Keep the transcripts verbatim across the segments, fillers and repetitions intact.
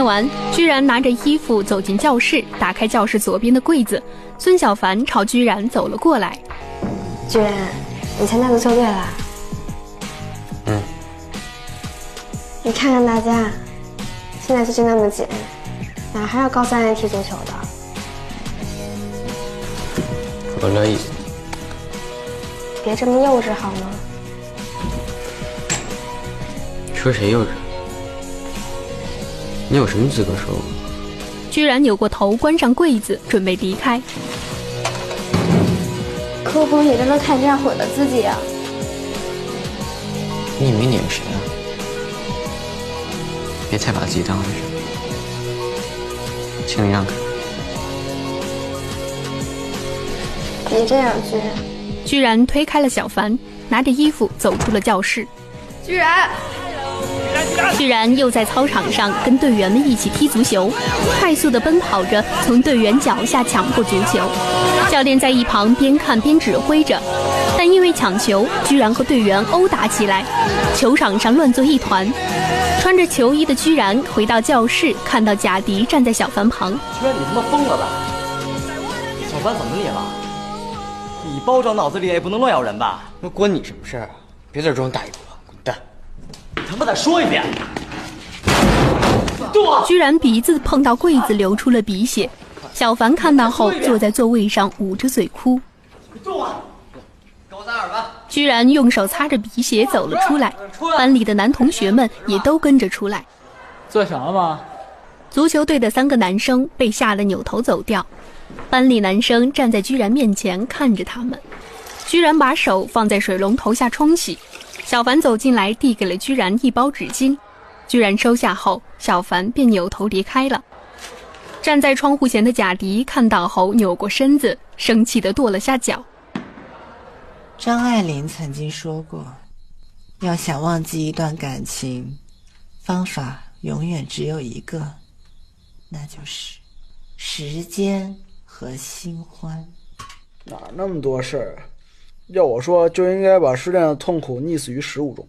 完，居然拿着衣服走进教室，打开教室左边的柜子。孙小凡朝居然走了过来。 居然，你参加足球队了？ 嗯。 你看看大家，现在最近那么紧，哪还有高三爱踢足球的？ 我乐意。 别这么幼稚好吗？ 说谁幼稚？你有什么资格说我？ 居然扭过头，关上柜子，准备离开。 可我不能眼睁睁看你这样毁了自己啊！ 你以为你是谁啊？别太把自己当回事，请你让开。 别这样，居然。 居然推开了小凡，拿着衣服走出了教室。 居然。 居然又在操场上跟队员们一起踢足球，快速地奔跑着从队员脚下抢过足球。教练在一旁边看边指挥着，但因为抢球，居然和队员殴打起来，球场上乱作一团。穿着球衣的居然回到教室，看到贾迪站在小凡旁。 居然你他妈疯了吧？小凡怎么你了？你包装脑子里也不能乱咬人吧？ 那关你什么事儿啊？别在这装大爷了，滚蛋！ 他妈再说一遍！ 居然鼻子碰到柜子流出了鼻血，小凡看到后坐在座位上捂着嘴哭。 重啊！高三二班。 居然用手擦着鼻血走了出来，班里的男同学们也都跟着出来。 做啥吗？ 足球队的三个男生被吓得扭头走掉，班里男生站在居然面前看着他们。居然把手放在水龙头下冲洗。小凡走进来，递给了居然一包纸巾，居然收下后，小凡便扭头离开了。站在窗户前的贾迪看到后，扭过身子，生气地跺了下脚。 张爱玲曾经说过，要想忘记一段感情，方法永远只有一个，那就是时间和新欢。 哪那么多事儿啊？要我说，就应该把失恋的痛苦溺死于食物中。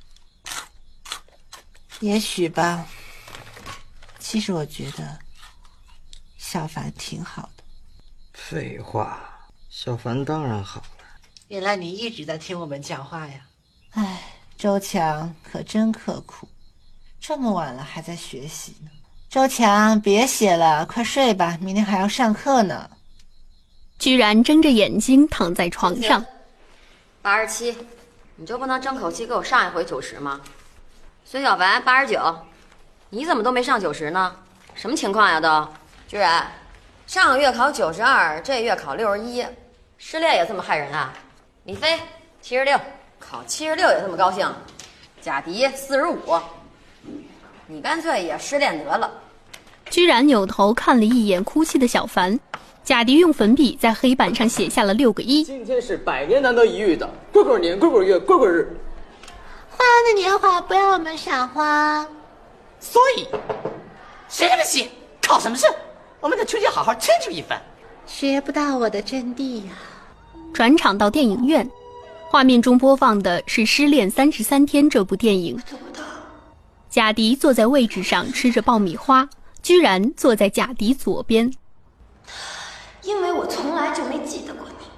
也许吧。其实我觉得小凡挺好的。 废话，小凡当然好了。 原来你一直在听我们讲话呀。唉，周强可真刻苦，这么晚了还在学习呢。周强，别写了，快睡吧，明天还要上课呢。 居然睁着眼睛躺在床上。 八十七，你就不能争口气给我上一回九十吗？孙小凡八十九，你怎么都没上九十呢？什么情况呀都？居然，上个月考九十二，这月考六十一，失恋也这么害人啊？李飞七十六，考七十六也这么高兴？贾迪四十五，你干脆也失恋得了。 居然扭头看了一眼哭泣的小凡。贾迪用粉笔在黑板上写下了六个一。 今天是百年难得一遇的贵贵年、贵贵月、贵贵日。 花的年华不要我们赏花。 所以，谁这么写？考什么试？我们得出去好好tranh取一番。 学不到我的真谛呀、啊。 转场到电影院，画面中播放的是《失恋三十三天》这部电影。贾迪坐在位置上吃着爆米花，居然坐在贾迪左边。 因为我从来就没记得过你。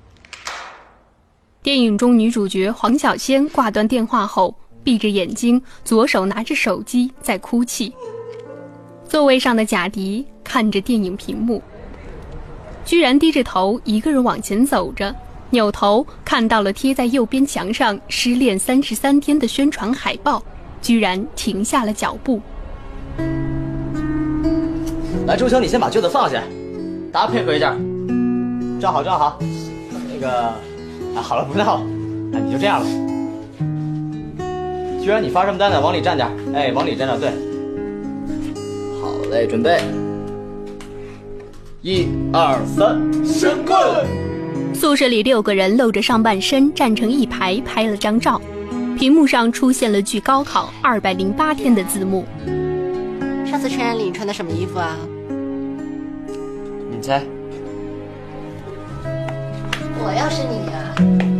电影中女主角黄小仙挂断电话后，闭着眼睛，左手拿着手机在哭泣。座位上的贾迪看着电影屏幕，居然低着头一个人往前走着，扭头看到了贴在右边墙上《失恋三十三天》的宣传海报，居然停下了脚步。 来，周强，你先把卷子放下，大家配合一下，站好站好。那个，啊，好了，不闹了，啊，你就这样了。居然你发什么单呢？往里站点，哎，往里站点，对。好嘞，准备，一二三，神棍！ 宿舍里六个人露着上半身站成一排拍了张照，屏幕上出现了句高考二百零八天的字幕。 上次全人里你穿的什么衣服啊？ 你猜？ 我要是你啊，